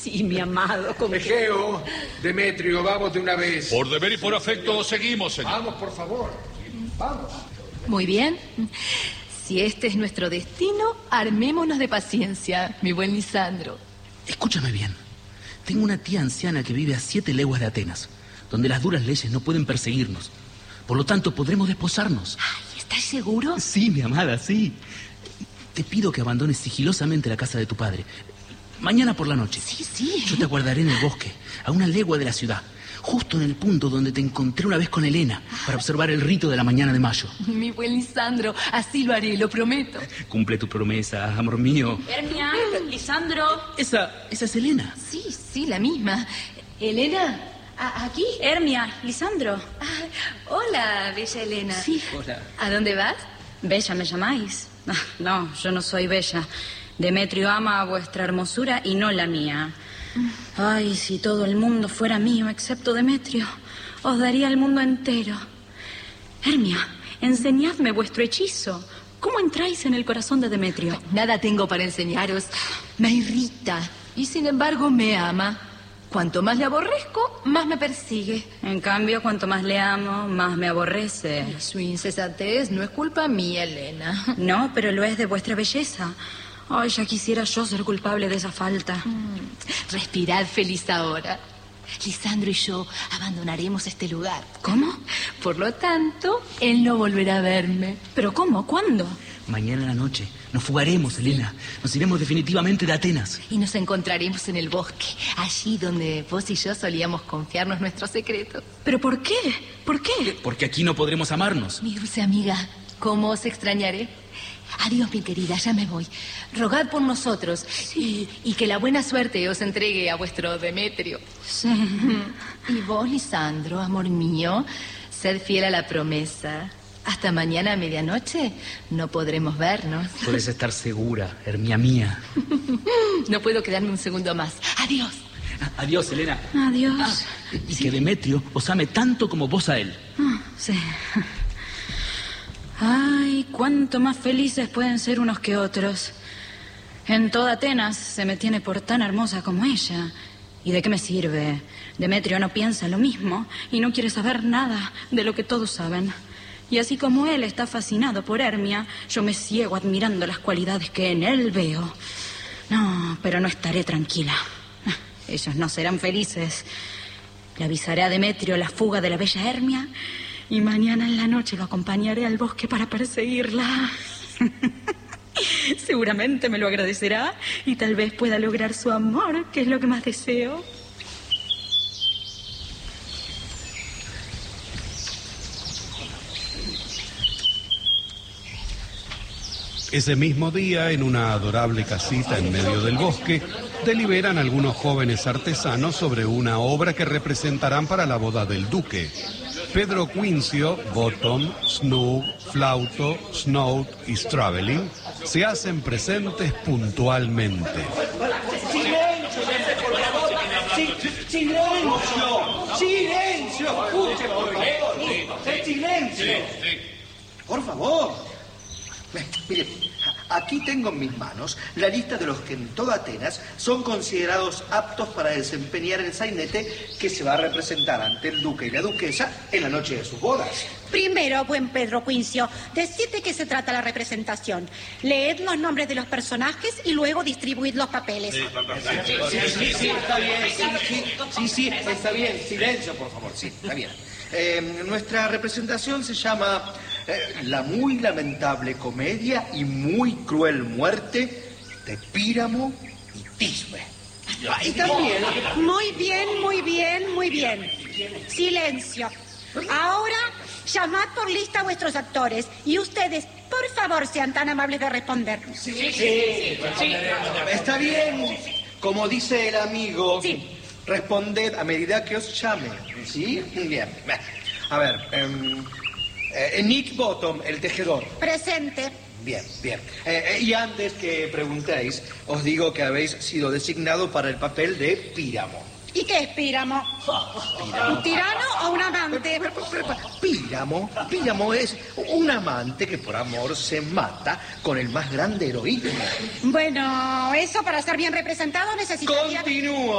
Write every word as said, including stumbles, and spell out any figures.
Sí, mi amado. Con Egeo, Demetrio, vamos de una vez. Por deber y por afecto seguimos, señor. Vamos, por favor. Vamos. Muy bien. Si este es nuestro destino, armémonos de paciencia, mi buen Lisandro. Escúchame bien. Tengo una tía anciana que vive a siete leguas de Atenas, donde las duras leyes no pueden perseguirnos. Por lo tanto, podremos desposarnos. Ay, ¿estás seguro? Sí, mi amada, sí. Te pido que abandones sigilosamente la casa de tu padre. Mañana por la noche. Sí, sí. Yo te aguardaré en el bosque, a una legua de la ciudad, justo en el punto donde te encontré una vez con Helena, para observar el rito de la mañana de mayo. Mi buen Lisandro, así lo haré, lo prometo. Cumple tu promesa, amor mío. Hermia, Lisandro. Esa, esa es Helena. Sí, sí, la misma. Elena, ¿a- ¿aquí? Hermia, Lisandro. Ah, hola, bella Elena. Sí. Hola. ¿A dónde vas? Bella, ¿me llamáis? Ah, no, yo no soy bella. Demetrio ama vuestra hermosura y no la mía. Ay, si todo el mundo fuera mío, excepto Demetrio, os daría el mundo entero. Hermia, enseñadme vuestro hechizo. ¿Cómo entráis en el corazón de Demetrio? Nada tengo para enseñaros. Me irrita y sin embargo me ama. Cuanto más le aborrezco, más me persigue. En cambio, cuanto más le amo, más me aborrece. Su insensatez no es culpa mía, Elena. No, pero lo es de vuestra belleza. Ay, ya quisiera yo ser culpable de esa falta. Mm, respirad feliz ahora. Lisandro y yo abandonaremos este lugar. ¿Cómo? Por lo tanto, él no volverá a verme. ¿Pero cómo? ¿Cuándo? Mañana en la noche nos fugaremos, Helena. Nos iremos definitivamente de Atenas. Y nos encontraremos en el bosque, allí donde vos y yo solíamos confiarnos nuestros secretos. ¿Pero por qué? ¿Por qué? Porque aquí no podremos amarnos. Mi dulce amiga, ¿cómo os extrañaré? Adiós, mi querida, ya me voy. Rogad por nosotros y, y que la buena suerte os entregue a vuestro Demetrio. Sí. Y vos, Lisandro, amor mío, sed fiel a la promesa. Hasta mañana a medianoche no podremos vernos. Puedes estar segura, Hermia mía. No puedo quedarme un segundo más. Adiós. Adiós, Helena. Adiós. Ah, y que Demetrio os ame tanto como vos a él. Ah, sí. Ay, cuánto más felices pueden ser unos que otros. En toda Atenas se me tiene por tan hermosa como ella. ¿Y de qué me sirve? Demetrio no piensa lo mismo y no quiere saber nada de lo que todos saben. Y así como él está fascinado por Hermia, yo me ciego admirando las cualidades que en él veo. No, pero no estaré tranquila. Ellos no serán felices. Le avisaré a Demetrio la fuga de la bella Hermia y mañana en la noche lo acompañaré al bosque para perseguirla. Seguramente me lo agradecerá y tal vez pueda lograr su amor, que es lo que más deseo. Ese mismo día, en una adorable casita en medio del bosque, deliberan algunos jóvenes artesanos sobre una obra que representarán para la boda del duque. Pedro Quincio, Bottom, Snug, Flauto, Snout y Straveling se hacen presentes puntualmente. ¡Silencio, por favor! ¡Silencio! ¡Silencio! ¡Escuche, por favor! ¡El silencio! Por favor. Mire, aquí tengo en mis manos la lista de los que en toda Atenas son considerados aptos para desempeñar el sainete que se va a representar ante el duque y la duquesa en la noche de sus bodas. Primero, buen Pedro Quincio, decid de qué se trata la representación. Leed los nombres de los personajes y luego distribuid los papeles. Sí, sí, sí, está bien. Sí, sí, sí, sí, está bien. Silencio, por favor. Sí, está bien. Eh, nuestra representación se llama eh, La muy lamentable comedia y muy cruel muerte de Píramo y Tisbe. Ah, y también... Muy bien, muy bien, muy bien. Silencio. Ahora, llamad por lista a vuestros actores y ustedes, por favor, sean tan amables de responder. Sí, sí, sí. sí. Está bien. Como dice el amigo... Sí. Responded a medida que os llame. ¿Sí? Bien. A ver, um, eh, Nick Bottom, el tejedor. Presente. Bien, bien. Eh, eh, y antes que preguntéis, os digo que habéis sido designado para el papel de Píramo. ¿Y qué es Píramo? ¿Un tirano o un amante? Pero, pero, pero, pero, Píramo, Píramo es un amante que por amor se mata con el más grande heroísmo. Bueno, eso para ser bien representado necesitaría... Continúo.